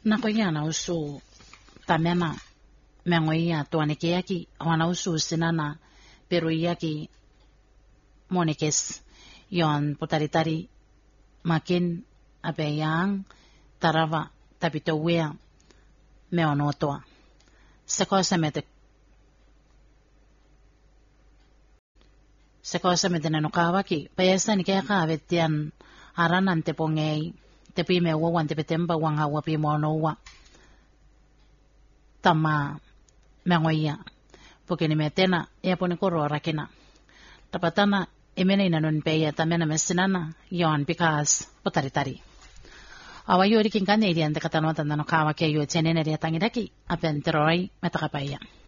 Nako yana usu tamena mengoia tuaneke yaki wana usu sinana pero yaki monekes yon putaritari makin abeyang tarava tapito wea meonotoa sekosa mete nanokawaki payasa ni kaya kavetian aranan te pongei te pime wawan te petemba wang hawa pi monowa tama mengoia porque ni metena ya pone koro rakina tapatana emena inanon peya tamena mesinana yon because putaritari awayo rikin kanerian te katanota nanokawaki yo tenene ria tangiraki apenteroi metakapaya